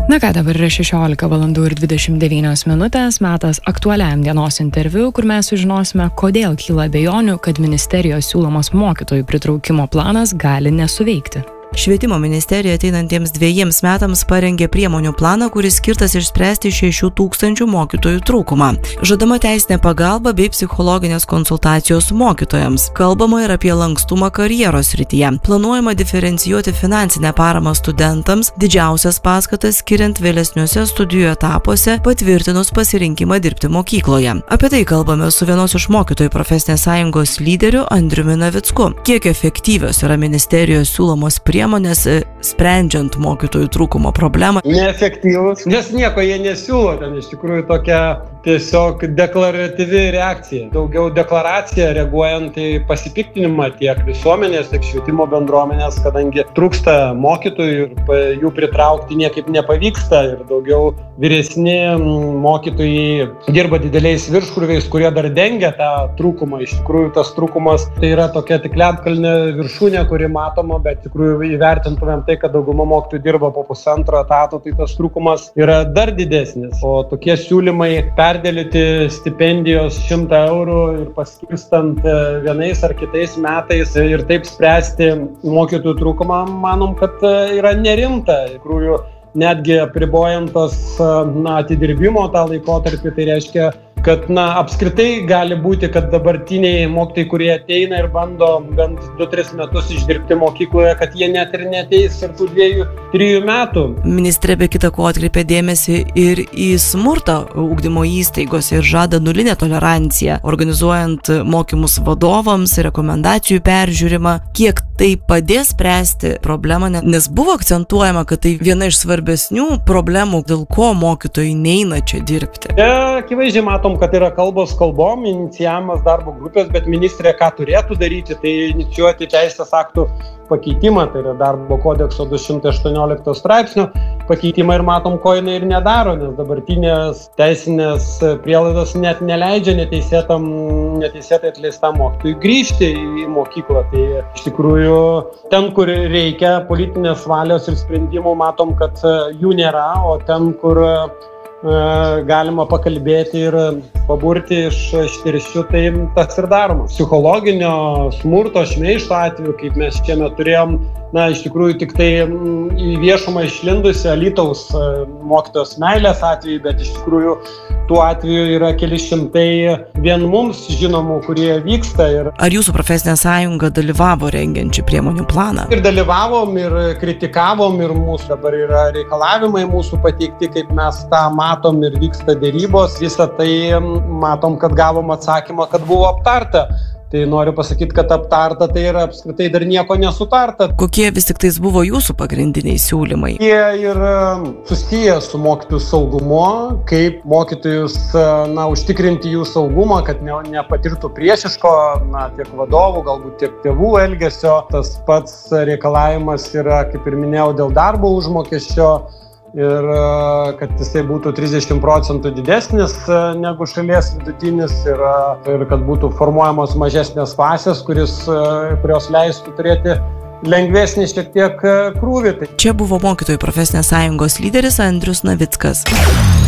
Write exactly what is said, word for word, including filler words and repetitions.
Na ką, dabar yra šešiolika valandų ir dvidešimt devynios minutės, metas aktualiam dienos interviu, kur mes sužinosime, kodėl kyla abejonių, kad ministerijos siūlomas mokytojų pritraukimo planas gali nesuveikti. Švietimo ministerija ateinantiems dviejiems metams parengė priemonių planą, kuris skirtas išspręsti šešių tūkstančių mokytojų trūkumą. Žadama teisinė pagalba bei psichologinės konsultacijos mokytojams. Kalbama ir apie lankstumą karjeros srityje. Planuojama diferencijuoti finansinę paramą studentams, didžiausias paskatas skiriant vėlesniuose studijų etapuose, patvirtinus pasirinkimą dirbti mokykloje. Apie tai kalbame su vienos iš mokytojų profesinės sąjungos lyderiu Andriumi Navicku. Kiek efektyvios yra ministerijos siūlomos priemonės priemonės sprendžiant mokytojų trūkumo problemą? Neefektyvus, nes nieko jie nesiūlo, ten iš tikrųjų tokia tiesiog deklaratyvi reakcija. Daugiau deklaracija reaguojant į pasipiktinimą tiek visuomenės, tiek švietimo bendruomenės, kadangi trūksta mokytojų ir jų pritraukti niekaip nepavyksta ir daugiau vyresni mokytojai dirba dideliais virškrūviais, kurie dar dengia tą trūkumą. Iš tikrųjų tas trūkumas tai yra tokia tik ledkalnio viršūnė, kuri matoma, bet tikrųjų įvertintumėm tai, kad dauguma mokytojų dirba po pusantro etato, tai tas trūkumas yra dar didesnis. O tokie siūlymai perdėlyti stipendijos šimtą eurų ir paskirstant vienais ar kitais metais ir taip spręsti mokytojų trūkumą, manom, kad yra nerimta. Tikrųjų, netgi apribojant tos na, atidirbimo tą laikotarpį, tai reiškia, kad na, apskritai gali būti, kad dabartiniai mokytojai, kurie ateina ir bando bent du tris metus išdirbti mokykloje, kad jie net ir neteis ir tų dviejų, trijų metų. Ministrė be kita ko atkreipė dėmesį ir į smurtą ugdymo įstaigose ir žada nulinę toleranciją, organizuojant mokymus vadovams, rekomendacijų peržiūrimą. Kiek tai padės spręsti problemą, nes buvo akcentuojama, kad tai viena iš svarbesnių problemų, dėl ko mokytojai neina čia dirbti. Ja, akivaizdžiai matom, kad yra kalbos kalbom, inicijavimas darbo grupės, bet ministrė ką turėtų daryti, tai inicijuoti teisės aktų pakeitimą, tai yra darbo kodekso du šimtai aštuoniolikto straipsnio pakeitimą ir matom, ko jinai ir nedaro, nes dabartinės teisinės prielaidos net neleidžia neteisėtam, neteisėtai atleistam mokytojui grįžti į mokyklą. Tai iš tikrųjų ten, kur reikia politinės valios ir sprendimų, matom, kad jų nėra, o ten, kur galima pakalbėti ir paburti iš tirščių, tai tas ir daroma. Psichologinio smurto, šmeižto atveju, kaip mes šiemet turėjom, na, iš tikrųjų tik tai į viešumą išlindusi Alytaus mokytojos meilės atveju, bet iš tikrųjų tų atvejų yra keli šimtai vien mums žinomų, kurie vyksta. Ir... Ar jūsų profesinė sąjunga dalyvavo rengiančią priemonių planą? Ir dalyvavom, ir kritikavom, ir mūsų dabar yra reikalavimai mūsų pateikti, kaip mes tą matom ir vyksta dėrybos. Visą tai matom, kad gavom atsakymą, kad buvo aptarta. Tai noriu pasakyti, kad aptarta, tai yra apskritai dar nieko nesutarta. Kokie vis tik tais buvo jūsų pagrindiniai siūlymai? Jie yra susiję su mokytojų saugumu, kaip mokytojus na, užtikrinti jų saugumą, kad ne, nepatirtų priešiško na, tiek vadovų, galbūt tiek tėvų elgesio. Tas pats reikalavimas yra, kaip ir minėjau, dėl darbo užmokesčio. Ir kad jisai būtų trisdešimt procentų didesnis negu šalies vidutinis ir, ir kad būtų formuojamos mažesnės klasės, kuris, kurios leistų turėti lengvesnį šiek tiek krūvį. Čia buvo mokytojų profesinės sąjungos lyderis Andrius Navickas.